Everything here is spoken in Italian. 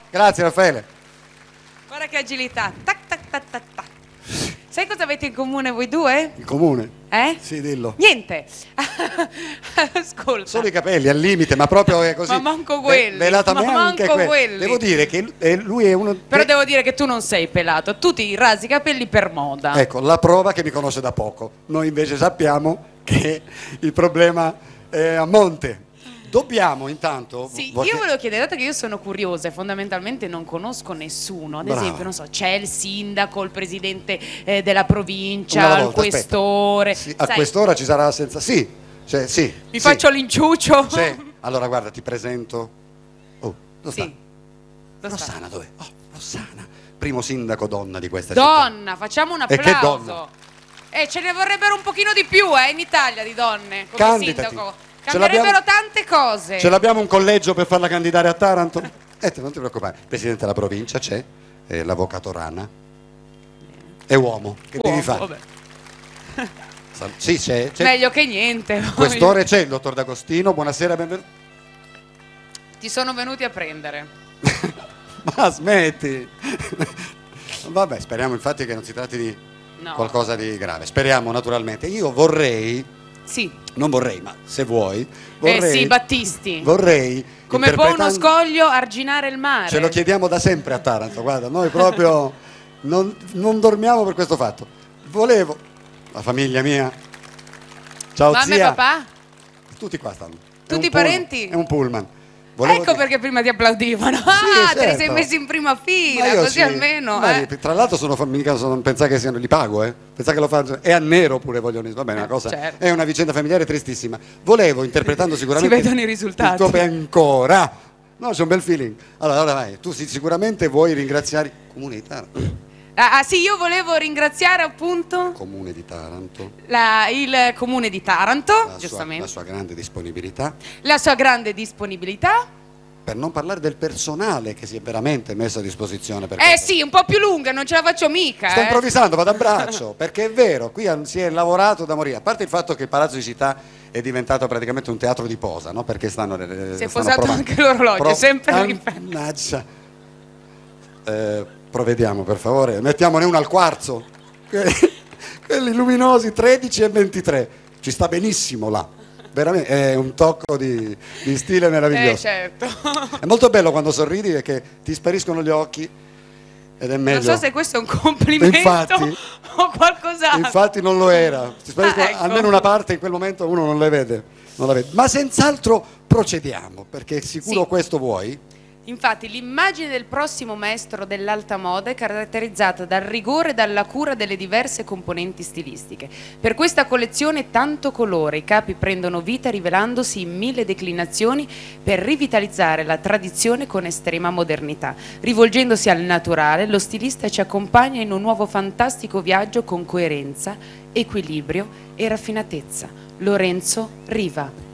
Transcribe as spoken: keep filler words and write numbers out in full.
Grazie Raffaele. Guarda che agilità. Tac, tac, tac, tac, tac. Sai cosa avete in comune voi due? Il comune? Eh? Sì, dillo. Niente. Ascolta. Solo i capelli al limite, ma proprio è così. Ma manco quelli. Ve- velatamente ma manco que- quelli. Devo dire che eh, lui è uno. Però che- devo dire che tu non sei pelato, tu ti rasi i capelli per moda. Ecco, la prova che mi conosce da poco. Noi invece sappiamo che il problema è a monte. Dobbiamo intanto. Sì, vuoi io che- volevo chiedere, dato che io sono curiosa e fondamentalmente non conosco nessuno, ad Brava. esempio, non so, c'è il sindaco, il presidente eh, della Una provincia, alla il volta, aspetta. questore. Sì, a sai, quest'ora ci sarà senza. Sì, cioè, sì. mi sì. faccio l'inciuccio. Sì. Allora guarda, ti presento. Oh, dove sta? Sì. Dove sta? Rossana, dov'è? Oh, Rossana, primo sindaco donna di questa Donna, facciamo un E applauso. che donna? Eh, ce ne vorrebbero un pochino di più, eh, in Italia di donne come Candidati. sindaco. Ce Cambierebbero l'abbiamo- tante cose. città. Ce l'abbiamo un collegio per farla candidare a Taranto? Eh, te- non ti preoccupare. Presidente della provincia c'è, eh, l'avvocato Rana. È uomo. Che Uomo, devi fare? vabbè. Sal- Sì, c'è. c'è. Meglio che niente. Quest'ore c'è il dottor D'Agostino. Buonasera, benvenuto. Ti sono venuti a prendere. Ma smetti. Vabbè, speriamo infatti che non si tratti di No. qualcosa di grave. Speriamo naturalmente. Io vorrei, Sì. non vorrei, ma se vuoi, vorrei, Eh sì, Battisti. vorrei Come può uno interpretando- scoglio arginare il mare? Ce lo chiediamo da sempre a Taranto, guarda, noi proprio non, non dormiamo per questo fatto. Volevo, la famiglia mia, ciao Mamma e zia, papà? tutti qua stanno. È Tutti un i pullman, parenti? È un pullman. Volevo Ecco dire- perché prima ti applaudivano. Ah, te li sei certo. messi in prima Ma fila, io così sì. almeno. Ma eh. Tra l'altro sono, fa- mica sono, pensate che siano, li pago, eh? Pensate che lo faccio, è a nero pure vogliono, va bene, una cosa, certo. è una vicenda familiare tristissima. Volevo, interpretando sicuramente Si vedono i risultati. il tuo pe- ancora. No, c'è un bel feeling. Allora, allora vai, tu sì- sicuramente vuoi ringraziare il Comune di Taranto. Ah, ah, sì, io volevo ringraziare appunto Comune di Taranto, la- il comune di Taranto, la sua, giustamente, la sua grande disponibilità, la sua grande disponibilità. per non parlare del personale che si è veramente messo a disposizione per Eh questo. sì, un po' più lunga, non ce la faccio mica. Sto eh. improvvisando, vado a braccio, perché è vero, qui han- si è lavorato da morire. A parte il fatto che il Palazzo di Città è diventato praticamente un teatro di posa, no? Perché stanno eh, Si è stanno posato provando- anche l'orologio, sempre lì. Mannaggia. Eh, provvediamo, per favore. Mettiamone uno al quarzo. Que- Quelli luminosi, tredici e ventitré. Ci sta benissimo là. Veramente, è un tocco di, di stile meraviglioso. Eh certo. È molto bello quando sorridi perché ti spariscono gli occhi ed è meglio. Non so se questo è un complimento Infatti- o qualcos'altro. Infatti non lo era. Ti spariscono- Ah, ecco. Almeno una parte in quel momento uno non le vede. Non la vede. Ma senz'altro procediamo, perché sicuro Sì. questo vuoi. Infatti l'immagine del prossimo maestro dell'alta moda è caratterizzata dal rigore e dalla cura delle diverse componenti stilistiche. Per questa collezione tanto colore, i capi prendono vita rivelandosi in mille declinazioni per rivitalizzare la tradizione con estrema modernità. Rivolgendosi al naturale, lo stilista ci accompagna in un nuovo fantastico viaggio con coerenza, equilibrio e raffinatezza. Lorenzo Riva.